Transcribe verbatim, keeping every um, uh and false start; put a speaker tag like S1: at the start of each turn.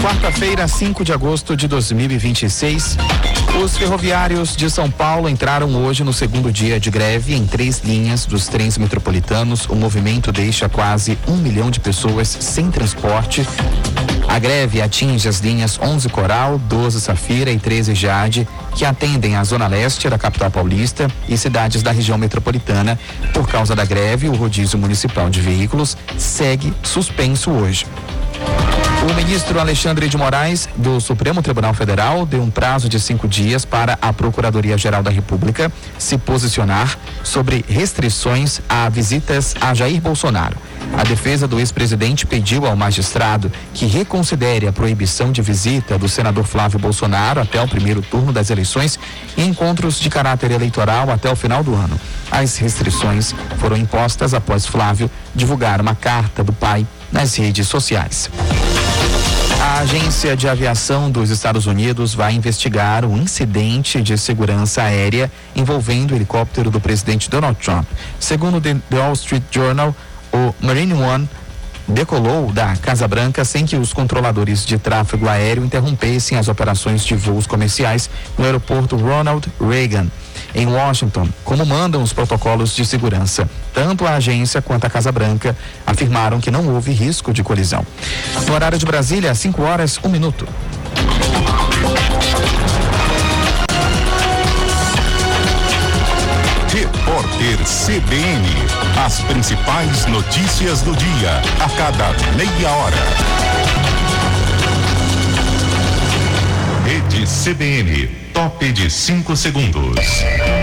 S1: Quarta-feira, cinco de agosto de dois mil e vinte e seis. Os ferroviários de São Paulo entraram hoje no segundo dia de greve em três linhas dos trens metropolitanos. O movimento deixa quase um milhão de pessoas sem transporte. A greve atinge as linhas onze Coral, doze Safira e treze Jade, que atendem a zona leste da capital paulista e cidades da região metropolitana. Por causa da greve, o rodízio municipal de veículos segue suspenso hoje. O ministro Alexandre de Moraes, do Supremo Tribunal Federal, deu um prazo de cinco dias para a Procuradoria-Geral da República se posicionar sobre restrições a visitas a Jair Bolsonaro. A defesa do ex-presidente pediu ao magistrado que reconsidere a proibição de visita do senador Flávio Bolsonaro até o primeiro turno das eleições e encontros de caráter eleitoral até o final do ano. As restrições foram impostas após Flávio divulgar uma carta do pai nas redes sociais. A Agência de Aviação dos Estados Unidos vai investigar um incidente de segurança aérea envolvendo o helicóptero do presidente Donald Trump. Segundo The Wall Street Journal, o Marine One decolou da Casa Branca sem que os controladores de tráfego aéreo interrompessem as operações de voos comerciais no aeroporto Ronald Reagan, em Washington, como mandam os protocolos de segurança. Tanto a agência quanto a Casa Branca afirmaram que não houve risco de colisão. No horário de Brasília, às cinco horas, um minuto.
S2: Repórter C B N. As principais notícias do dia, a cada meia hora. Rede C B N, top de cinco segundos.